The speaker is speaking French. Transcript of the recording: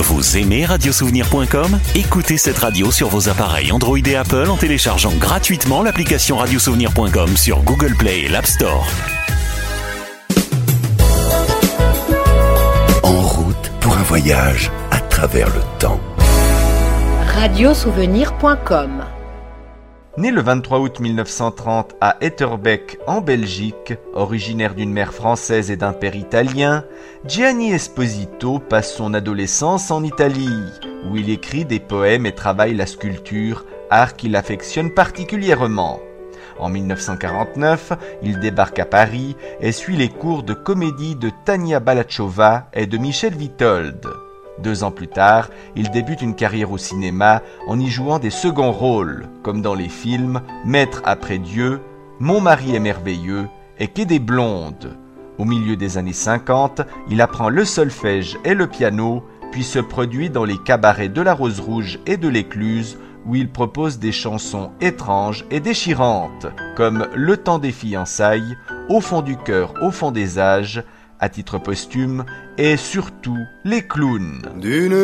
Vous aimez radiosouvenir.com ? Écoutez cette radio sur vos appareils Android et Apple en téléchargeant gratuitement l'application radiosouvenir.com sur Google Play et l'App Store. En route pour un voyage à travers le temps. Radiosouvenir.com. Né le 23 août 1930 à Etterbeek en Belgique, originaire d'une mère française et d'un père italien, Gianni Esposito passe son adolescence en Italie, où il écrit des poèmes et travaille la sculpture, art qu'il affectionne particulièrement. En 1949, il débarque à Paris et suit les cours de comédie de Tania Balachova et de Michel Vitold. 2 ans plus tard, il débute une carrière au cinéma en y jouant des seconds rôles, comme dans les films Maître après Dieu, Mon mari est merveilleux et Quai des Blondes. Au milieu des années 50, il apprend le solfège et le piano, puis se produit dans les cabarets de la Rose Rouge et de l'Écluse, où il propose des chansons étranges et déchirantes, comme Le temps des fiançailles, Au fond du cœur, au fond des âges, à titre posthume, et surtout Les Clowns.